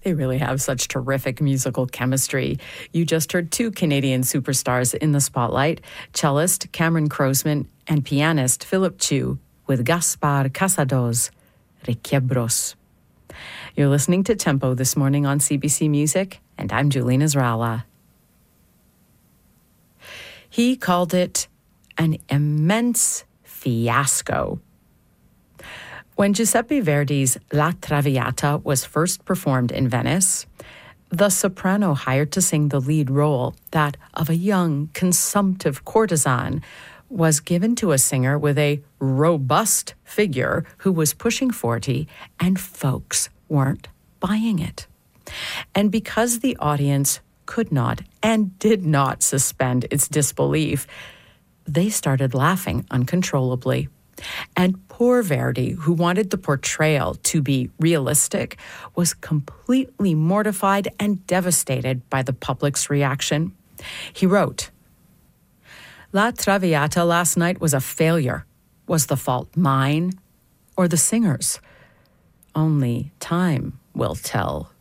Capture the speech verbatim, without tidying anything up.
They really have such terrific musical chemistry. You just heard two Canadian superstars in the spotlight, cellist Cameron Croasman and pianist Philip Chu with Gaspar Casado's Requiebros. You're listening to Tempo this morning on C B C Music, and I'm Julene Israela. He called it an immense fiasco. When Giuseppe Verdi's La Traviata was first performed in Venice, the soprano hired to sing the lead role, that of a young, consumptive courtesan, was given to a singer with a robust figure who was pushing forty, and folks weren't buying it. And because the audience could not and did not suspend its disbelief, they started laughing uncontrollably. And poor Verdi, who wanted the portrayal to be realistic, was completely mortified and devastated by the public's reaction. He wrote, "La Traviata last night was a failure. Was the fault mine or the singer's? Only time will tell."